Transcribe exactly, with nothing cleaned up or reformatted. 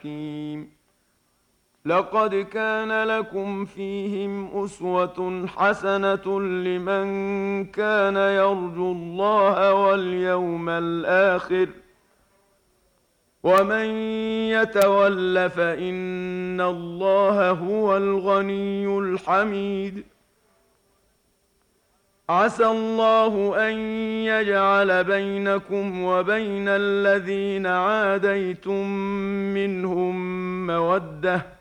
حكيم. لقد كان لكم فيهم أسوة حسنة لمن كان يرجو الله واليوم الآخر ومن يتول فإن الله هو الغني الحميد. عسى الله أن يجعل بينكم وبين الذين عاديتم منهم مودة